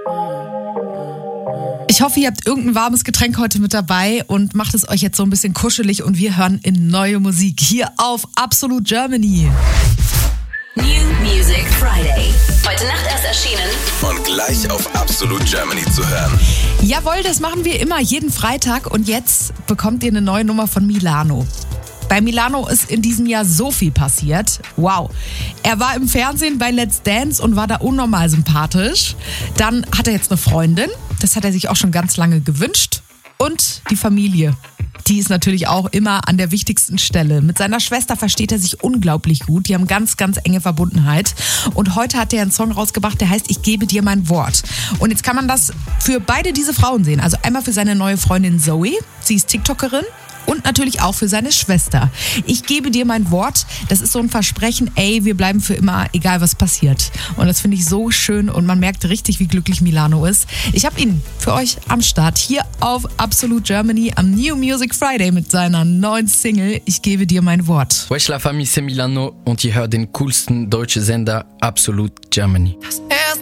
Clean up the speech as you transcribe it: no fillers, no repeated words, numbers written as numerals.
Ich hoffe, ihr habt irgendein warmes Getränk heute mit dabei und macht es euch jetzt so ein bisschen kuschelig und wir hören in neue Musik hier auf Absolute Germany. New Music Friday. Heute Nacht erst erschienen. Und gleich auf Absolute Germany zu hören. Jawohl, das machen wir immer, jeden Freitag. Und jetzt bekommt ihr eine neue Nummer von Milano. Bei Milano ist in diesem Jahr so viel passiert. Wow. Er war im Fernsehen bei Let's Dance und war da unnormal sympathisch. Dann hat er jetzt eine Freundin. Das hat er sich auch schon ganz lange gewünscht. Und die Familie. Die ist natürlich auch immer an der wichtigsten Stelle. Mit seiner Schwester versteht er sich unglaublich gut. Die haben ganz, ganz enge Verbundenheit. Und heute hat er einen Song rausgebracht, der heißt Ich gebe dir mein Wort. Und jetzt kann man das für beide diese Frauen sehen. Also einmal für seine neue Freundin Zoe. Sie ist TikTokerin. Und natürlich auch für seine Schwester. Ich gebe dir mein Wort. Das ist so ein Versprechen, ey, wir bleiben für immer, egal was passiert. Und das finde ich so schön und man merkt richtig, wie glücklich Milano ist. Ich habe ihn für euch am Start hier auf Absolute Germany am New Music Friday mit seiner neuen Single Ich gebe dir mein Wort. Wesh la famille, c'est Milano und ihr hört den coolsten deutschen Sender Absolute Germany. Das